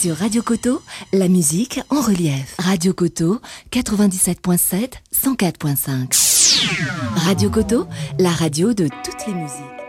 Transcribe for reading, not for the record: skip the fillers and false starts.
Sur Radio Koto, la musique en relief. Radio Koto, 97.7, 104.5. Radio Koto, la radio de toutes les musiques.